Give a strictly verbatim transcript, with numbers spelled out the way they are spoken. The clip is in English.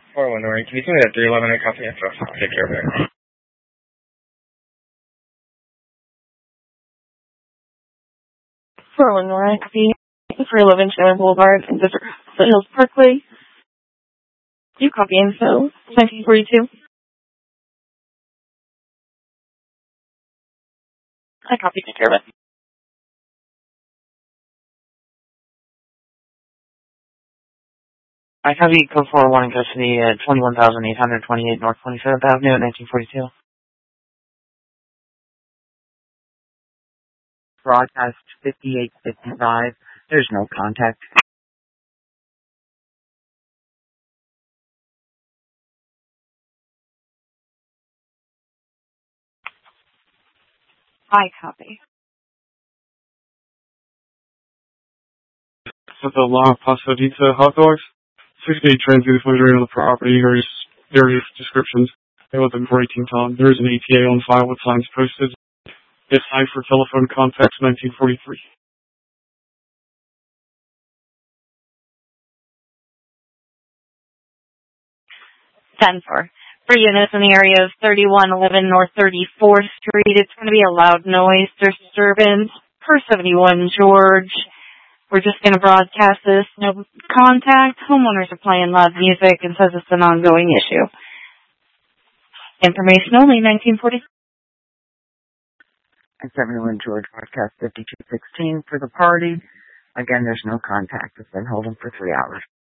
four oh one Noreen, can you send me that three eleven eight copy? I'll take care of it. four oh one Noreen, copy. three eleven Chandler Boulevard, in Desert Hills Parkway. You copy info, nineteen forty-two. I copy, take care of it. I copy code four oh one in custody at twenty-one thousand eight hundred twenty-eight North twenty-seventh Avenue at nineteen forty-two. Broadcast fifty-eight fifty-five. There's no contact. I copy. With a long pasta pizza hot dogs. sixty-eight transit refrigerator on the property, various, various descriptions. It was a breaking time. There is an E T A on file with signs posted. It's time for telephone contacts nineteen forty-three. ten four. For units in the area of thirty-one eleven North thirty-fourth Street, it's going to be a loud noise disturbance per seventy-one George. We're just going to broadcast this. No contact. Homeowners are playing loud music and says it's an ongoing issue. Information only, nineteen forty. And seventy-one George, broadcast fifty-two sixteen for the party. Again, there's no contact. It's been holding for three hours.